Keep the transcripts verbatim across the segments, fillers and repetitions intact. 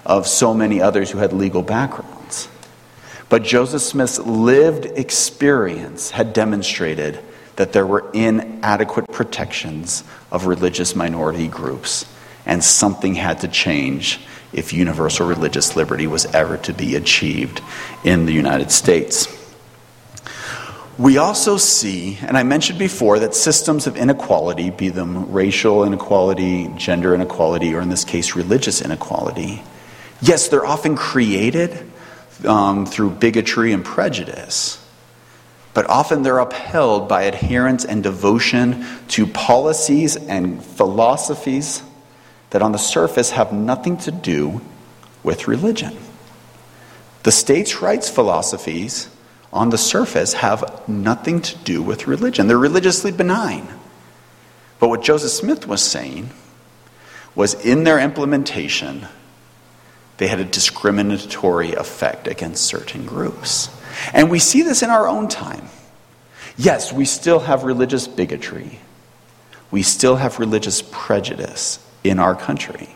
of so many others who had legal backgrounds. But Joseph Smith's lived experience had demonstrated that there were inadequate protections of religious minority groups, and something had to change if universal religious liberty was ever to be achieved in the United States. We also see, and I mentioned before, that systems of inequality, be them racial inequality, gender inequality, or in this case religious inequality, yes, they're often created um, through bigotry and prejudice, but often they're upheld by adherence and devotion to policies and philosophies that on the surface have nothing to do with religion. The states' rights philosophies on the surface have nothing to do with religion. They're religiously benign. But what Joseph Smith was saying was in their implementation, they had a discriminatory effect against certain groups. And we see this in our own time. Yes, we still have religious bigotry. We still have religious prejudice in our country.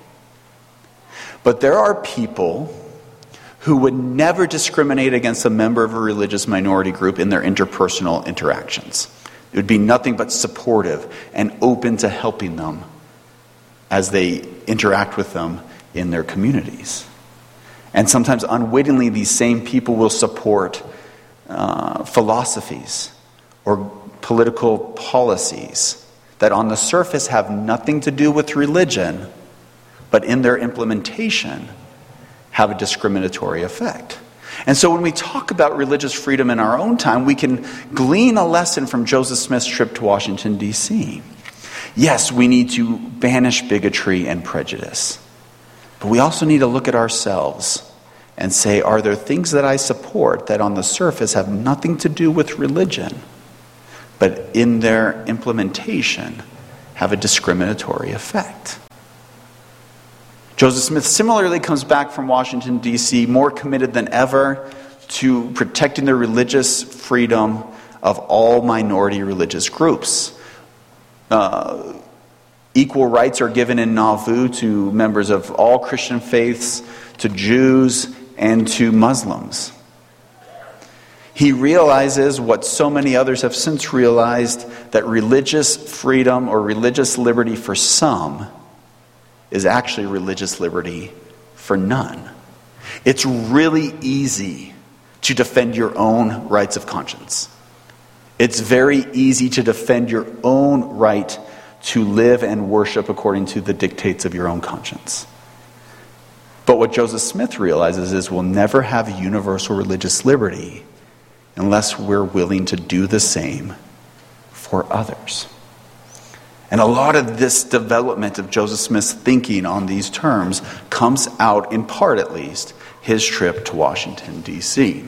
But there are people who would never discriminate against a member of a religious minority group in their interpersonal interactions. It would be nothing but supportive and open to helping them as they interact with them in their communities. And sometimes unwittingly, these same people will support uh, philosophies or political policies that on the surface have nothing to do with religion, but in their implementation have a discriminatory effect. And so when we talk about religious freedom in our own time, we can glean a lesson from Joseph Smith's trip to Washington, D C Yes, we need to banish bigotry and prejudice. But we also need to look at ourselves and say, are there things that I support that on the surface have nothing to do with religion, but in their implementation have a discriminatory effect? Joseph Smith similarly comes back from Washington, D C more committed than ever to protecting the religious freedom of all minority religious groups. Uh, equal rights are given in Nauvoo to members of all Christian faiths, to Jews, and to Muslims. He realizes what so many others have since realized, that religious freedom or religious liberty for some is actually religious liberty for none. It's really easy to defend your own rights of conscience. It's very easy to defend your own right to live and worship according to the dictates of your own conscience. But what Joseph Smith realizes is we'll never have universal religious liberty unless we're willing to do the same for others. And a lot of this development of Joseph Smith's thinking on these terms comes out, in part at least, his trip to Washington, D C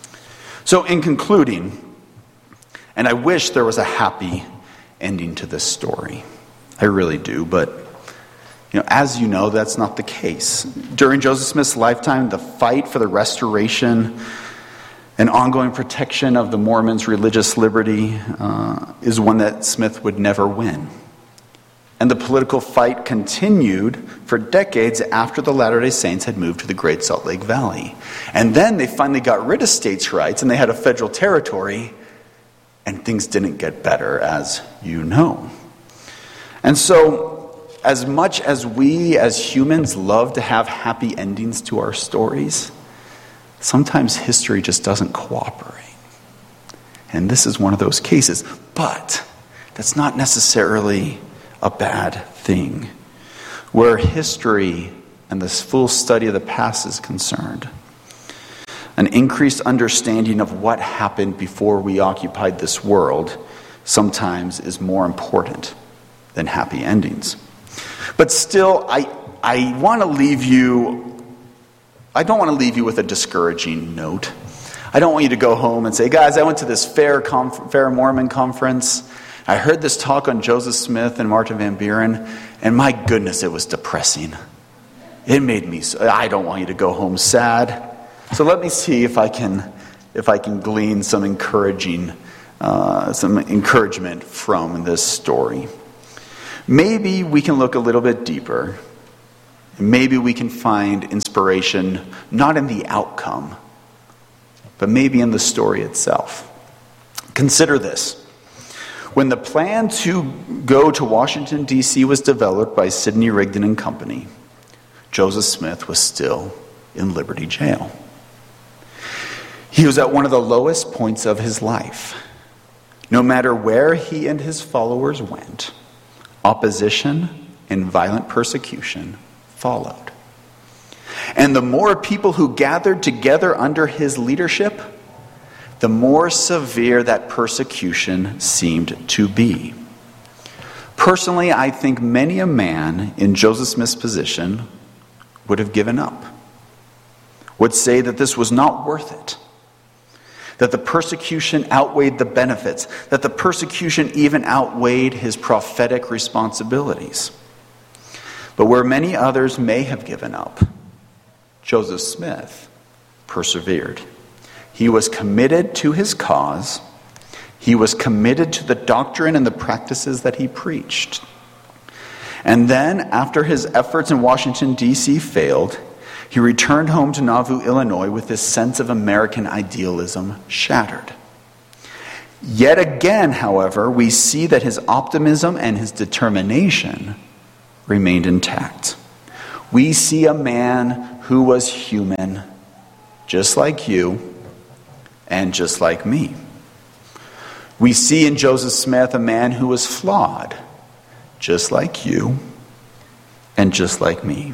So in concluding, and I wish there was a happy ending to this story. I really do, but you know, as you know, that's not the case. During Joseph Smith's lifetime, the fight for the restoration and ongoing protection of the Mormons' religious liberty uh, is one that Smith would never win. And the political fight continued for decades after the Latter-day Saints had moved to the Great Salt Lake Valley. And then they finally got rid of states' rights and they had a federal territory, and things didn't get better, as you know. And so, as much as we as humans love to have happy endings to our stories, sometimes history just doesn't cooperate. And this is one of those cases. But that's not necessarily a bad thing. Where history and this full study of the past is concerned, an increased understanding of what happened before we occupied this world sometimes is more important than happy endings. But still, I I want to leave you, I don't want to leave you with a discouraging note. I don't want you to go home and say, guys, I went to this fair, conf- fair Mormon conference. I heard this talk on Joseph Smith and Martin Van Buren, and my goodness, it was depressing. It made me, so, I don't want you to go home sad. So let me see if I can, if I can glean some encouraging, uh, some encouragement from this story. Maybe we can look a little bit deeper Maybe we can find inspiration not in the outcome, but maybe in the story itself. Consider this. When the plan to go to Washington, D C was developed by Sidney Rigdon and Company, Joseph Smith was still in Liberty Jail. He was at one of the lowest points of his life. No matter where he and his followers went, opposition and violent persecution followed. And the more people who gathered together under his leadership, the more severe that persecution seemed to be. Personally, I think many a man in Joseph Smith's position would have given up, would say that this was not worth it, that the persecution outweighed the benefits, that the persecution even outweighed his prophetic responsibilities. But where many others may have given up, Joseph Smith persevered. He was committed to his cause. He was committed to the doctrine and the practices that he preached. And then, after his efforts in Washington, D C failed, he returned home to Nauvoo, Illinois with this sense of American idealism shattered. Yet again, however, we see that his optimism and his determination remained intact. We see a man who was human, just like you and just like me. We see in Joseph Smith a man who was flawed, just like you and just like me.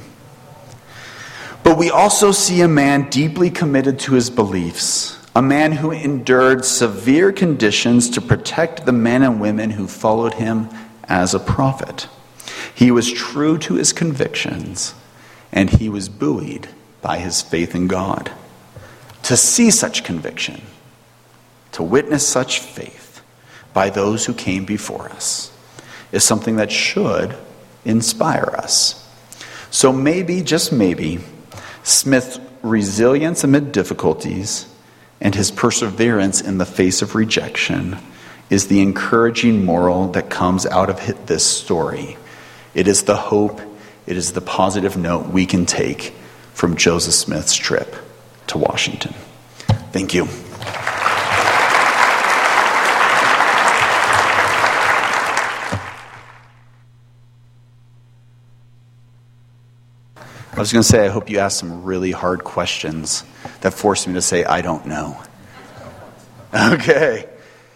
But we also see a man deeply committed to his beliefs, a man who endured severe conditions to protect the men and women who followed him as a prophet. He was true to his convictions, and he was buoyed by his faith in God. To see such conviction, to witness such faith by those who came before us, is something that should inspire us. So maybe, just maybe, Smith's resilience amid difficulties and his perseverance in the face of rejection is the encouraging moral that comes out of this story. It is the hope, it is the positive note we can take from Joseph Smith's trip to Washington. Thank you. I was going to say, I hope you asked some really hard questions that forced me to say, I don't know. Okay.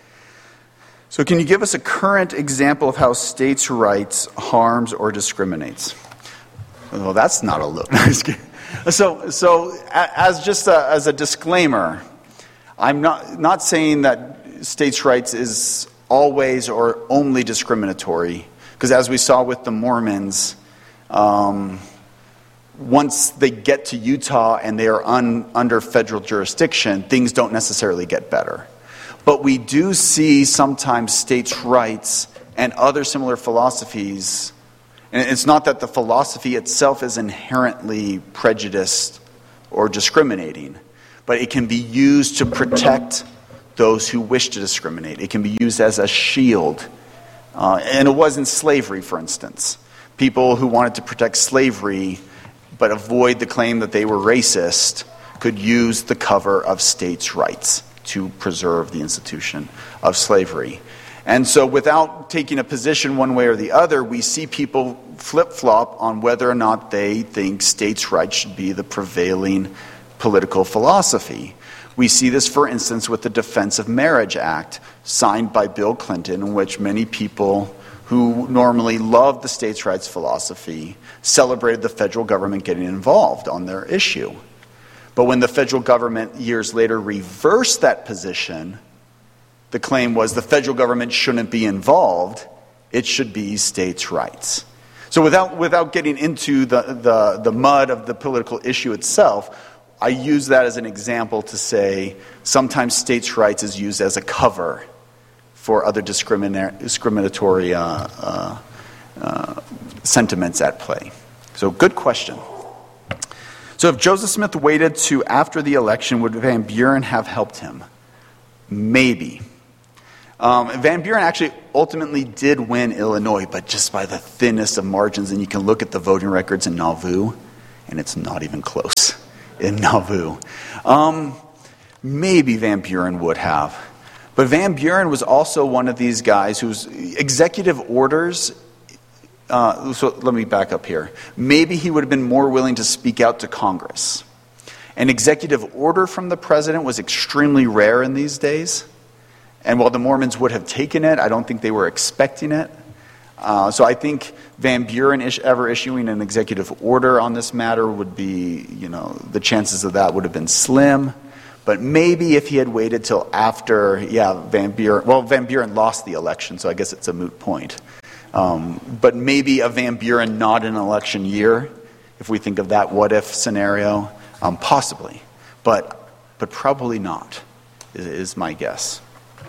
So can you give us a current example of how states' rights harms or discriminates? Well, that's not a look. so, so as just a, as a disclaimer, I'm not not saying that states' rights is always or only discriminatory, because as we saw with the Mormons, um, once they get to Utah and they are un, under federal jurisdiction, things don't necessarily get better. But we do see sometimes states' rights and other similar philosophies, and it's not that the philosophy itself is inherently prejudiced or discriminating, but it can be used to protect those who wish to discriminate. It can be used as a shield. Uh, and it was in slavery, for instance. People who wanted to protect slavery but avoid the claim that they were racist could use the cover of states' rights to preserve the institution of slavery. And so without taking a position one way or the other, we see people flip-flop on whether or not they think states' rights should be the prevailing political philosophy. We see this, for instance, with the Defense of Marriage Act, signed by Bill Clinton, in which many people who normally loved the states' rights philosophy celebrated the federal government getting involved on their issue. But when the federal government years later reversed that position, the claim was the federal government shouldn't be involved, it should be states' rights. So without without getting into the, the, the mud of the political issue itself, I use that as an example to say sometimes states' rights is used as a cover for other discrimina- discriminatory uh, uh, uh, sentiments at play. So good question. So if Joseph Smith waited to after the election, would Van Buren have helped him? Maybe. Um, Van Buren actually ultimately did win Illinois, but just by the thinnest of margins. And you can look at the voting records in Nauvoo, and it's not even close in Nauvoo. Um, maybe Van Buren would have. But Van Buren was also one of these guys whose executive orders, uh, so let me back up here. Maybe he would have been more willing to speak out to Congress. An executive order from the president was extremely rare in these days. And while the Mormons would have taken it, I don't think they were expecting it. Uh, so I think Van Buren ish, ever issuing an executive order on this matter would be, you know, the chances of that would have been slim. But maybe if he had waited till after, yeah, Van Buren, well, Van Buren lost the election, so I guess it's a moot point. Um, but maybe a Van Buren not an election year, if we think of that what-if scenario, um, possibly. But but probably not, is, is my guess.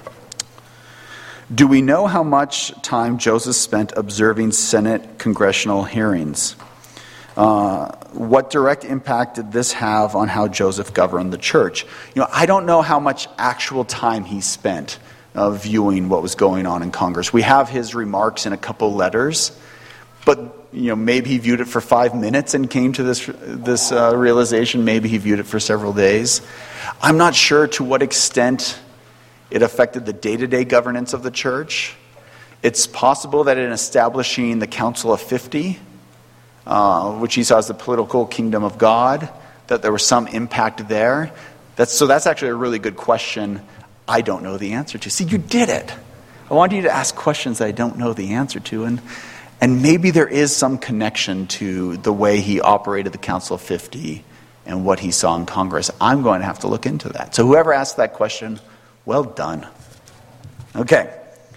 Do we know how much time Joseph spent observing Senate congressional hearings? Uh, what direct impact did this have on how Joseph governed the church? You know, I don't know how much actual time he spent uh, viewing what was going on in Congress. We have his remarks in a couple letters, but you know, maybe he viewed it for five minutes and came to this this uh, realization. Maybe he viewed it for several days. I'm not sure to what extent it affected the day-to-day governance of the church. It's possible that in establishing the Council of fifty, Uh, which he saw as the political kingdom of God, that there was some impact there. That's, so that's actually a really good question I don't know the answer to. See, you did it. I want you to ask questions that I don't know the answer to, and and maybe there is some connection to the way he operated the Council of fifty and what he saw in Congress. I'm going to have to look into that. So whoever asked that question, well done. Okay.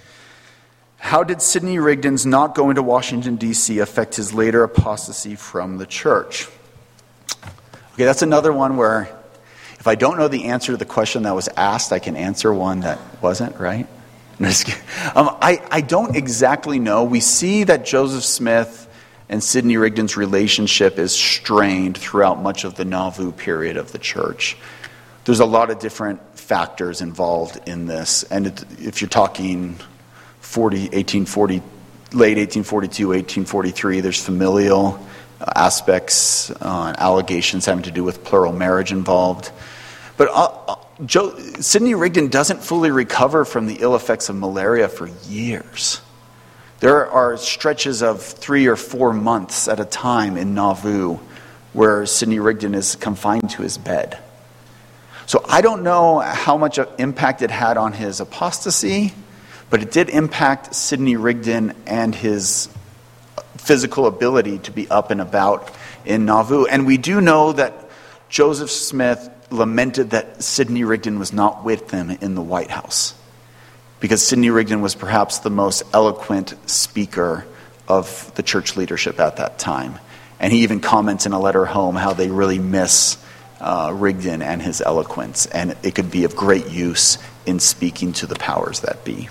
How did Sidney Rigdon's not going to Washington, D C affect his later apostasy from the church? Okay, that's another one where if I don't know the answer to the question that was asked, I can answer one that wasn't, right? um, I, I don't exactly know. We see that Joseph Smith and Sidney Rigdon's relationship is strained throughout much of the Nauvoo period of the church. There's a lot of different factors involved in this, and it, if you're talking eighteen forty, late eighteen forty-two, eighteen forty-three, there's familial uh, aspects, uh, allegations having to do with plural marriage involved. But uh, Joe, Sidney Rigdon doesn't fully recover from the ill effects of malaria for years. There are stretches of three or four months at a time in Nauvoo where Sidney Rigdon is confined to his bed. So I don't know how much impact it had on his apostasy, but it did impact Sidney Rigdon and his physical ability to be up and about in Nauvoo. And we do know that Joseph Smith lamented that Sidney Rigdon was not with him in the White House, because Sidney Rigdon was perhaps the most eloquent speaker of the church leadership at that time. And he even comments in a letter home how they really miss uh, Rigdon and his eloquence, and it could be of great use in speaking to the powers that be.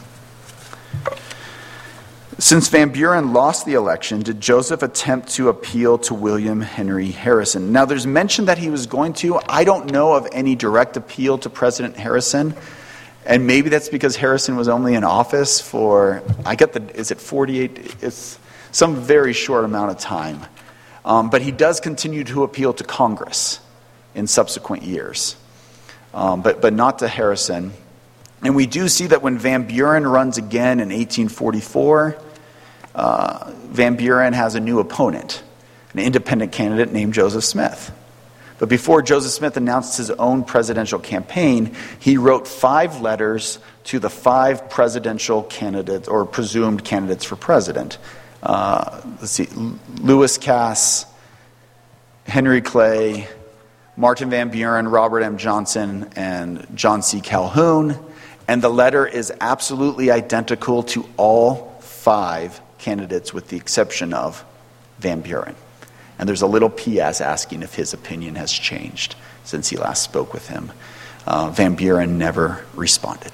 Since Van Buren lost the election, did Joseph attempt to appeal to William Henry Harrison? Now, there's mention that he was going to. I don't know of any direct appeal to President Harrison, and maybe that's because Harrison was only in office for, I get the, is it forty-eight? It's some very short amount of time. Um, but he does continue to appeal to Congress in subsequent years, um, but, but not to Harrison. And we do see that when Van Buren runs again in eighteen forty-four, uh, Van Buren has a new opponent, an independent candidate named Joseph Smith. But before Joseph Smith announced his own presidential campaign, he wrote five letters to the five presidential candidates, or presumed candidates for president. Uh, let's see, Lewis Cass, Henry Clay, Martin Van Buren, Robert M. Johnson, and John C. Calhoun. And the letter is absolutely identical to all five candidates with the exception of Van Buren. And there's a little P S asking if his opinion has changed since he last spoke with him. Uh, Van Buren never responded.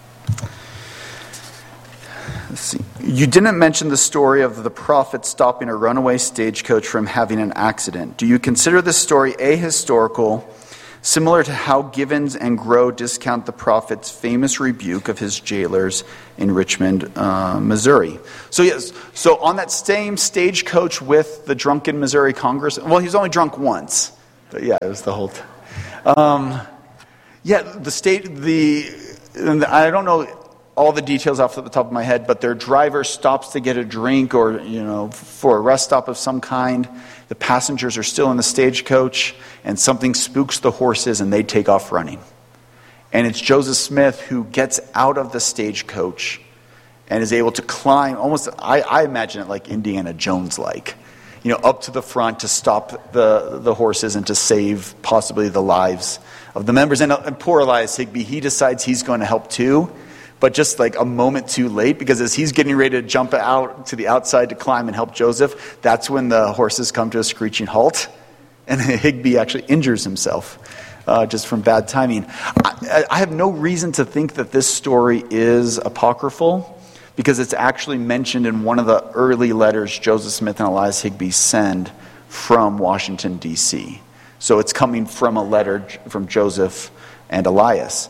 Let's see. You didn't mention the story of the prophet stopping a runaway stagecoach from having an accident. Do you consider this story ahistorical, similar to how Givens and Grow discount the prophet's famous rebuke of his jailers in Richmond, uh, Missouri. So yes, so on that same stagecoach with the drunken Missouri Congress, well, he was only drunk once, but yeah, it was the whole time. Um, yeah, the state, the, and I don't know all the details off the top of my head, but their driver stops to get a drink or, you know, for a rest stop of some kind. The passengers are still in the stagecoach, and something spooks the horses, and they take off running. And it's Joseph Smith who gets out of the stagecoach and is able to climb, almost, I, I imagine it like Indiana Jones-like, you know, up to the front to stop the, the horses and to save possibly the lives of the members. And, and poor Elias Higbee, he decides he's going to help too, but just like a moment too late, because as he's getting ready to jump out to the outside to climb and help Joseph, that's when the horses come to a screeching halt, and Higbee actually injures himself uh, just from bad timing. I, I have no reason to think that this story is apocryphal, because it's actually mentioned in one of the early letters Joseph Smith and Elias Higbee send from Washington, D C So it's coming from a letter from Joseph and Elias.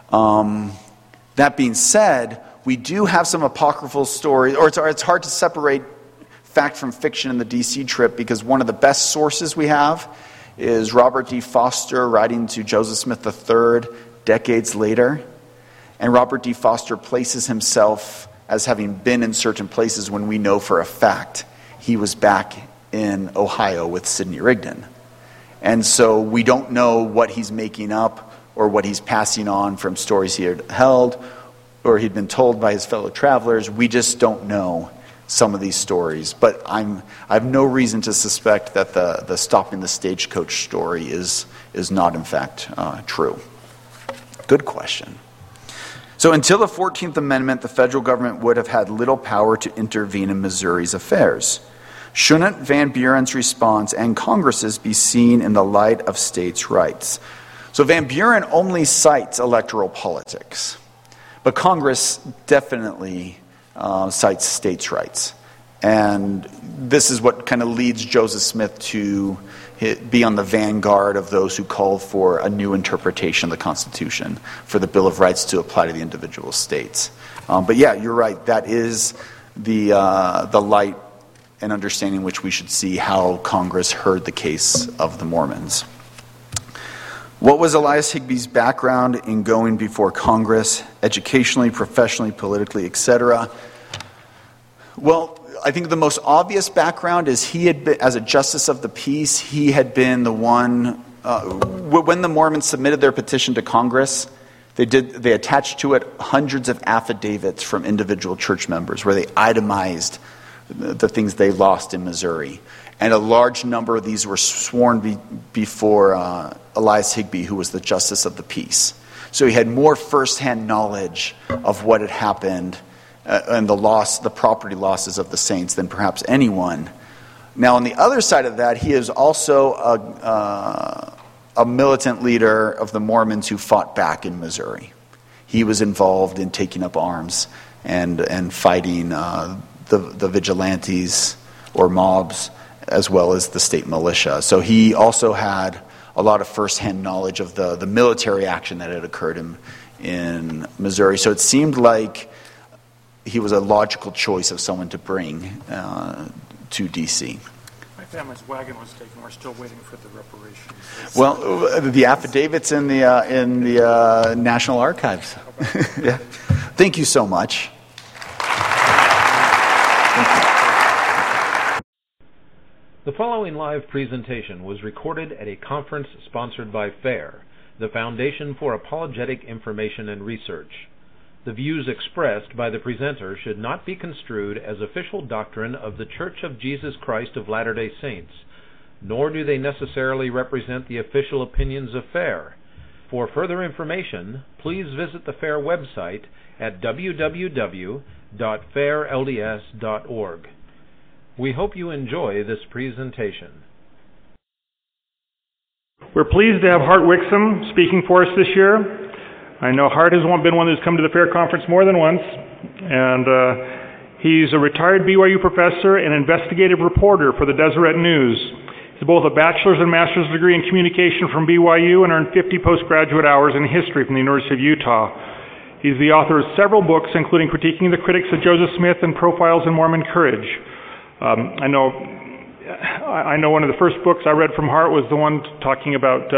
Um... That being said, we do have some apocryphal stories, or it's, or it's hard to separate fact from fiction in the D C trip, because one of the best sources we have is Robert D. Foster writing to Joseph Smith the third decades later. And Robert D. Foster places himself as having been in certain places when we know for a fact he was back in Ohio with Sidney Rigdon. And so we don't know what he's making up or what he's passing on from stories he had held or he'd been told by his fellow travelers. We just don't know some of these stories. But I'm, I have no reason to suspect that the, the stopping the stagecoach story is, is not, in fact, uh, true. Good question. So until the fourteenth Amendment, the federal government would have had little power to intervene in Missouri's affairs. Shouldn't Van Buren's response and Congress's be seen in the light of states' rights? So Van Buren only cites electoral politics, but Congress definitely uh, cites states' rights. And this is what kind of leads Joseph Smith to hit, be on the vanguard of those who called for a new interpretation of the Constitution, for the Bill of Rights to apply to the individual states. Um, but yeah, you're right. That is the uh, the light and understanding which we should see how Congress heard the case of the Mormons. What was Elias Higbee's background in going before Congress, educationally, professionally, politically, et cetera? Well, I think the most obvious background is he had been, as a justice of the peace, he had been the one, uh, when the Mormons submitted their petition to Congress, they did they attached to it hundreds of affidavits from individual church members where they itemized the, the things they lost in Missouri. And a large number of these were sworn be, before uh, Elias Higbee, who was the justice of the peace. So he had more firsthand knowledge of what had happened uh, and the loss, the property losses of the saints than perhaps anyone. Now, on the other side of that, he is also a, uh, a militant leader of the Mormons who fought back in Missouri. He was involved in taking up arms and and fighting uh, the the vigilantes or mobs, as well as the state militia. So he also had a lot of firsthand knowledge of the, the military action that had occurred in, in Missouri. So it seemed like he was a logical choice of someone to bring uh, to D C. My family's wagon was taken. We're still waiting for the reparations. Well, the affidavit's in the, uh, in the uh, National Archives. Yeah. Thank you so much. Thank you. The following live presentation was recorded at a conference sponsored by FAIR, the Foundation for Apologetic Information and Research. The views expressed by the presenter should not be construed as official doctrine of The Church of Jesus Christ of Latter-day Saints, nor do they necessarily represent the official opinions of FAIR. For further information, please visit the FAIR website at w w w dot fair l d s dot org. We hope you enjoy this presentation. We're pleased to have Hart Wixom speaking for us this year. I know Hart has been one who's come to the FAIR conference more than once, and uh, he's a retired B Y U professor and investigative reporter for the Deseret News. He has both a bachelor's and master's degree in communication from B Y U and earned fifty postgraduate hours in history from the University of Utah. He's the author of several books, including Critiquing the Critics of Joseph Smith and Profiles in Mormon Courage. Um, I know I know one of the first books I read from Hart was the one talking about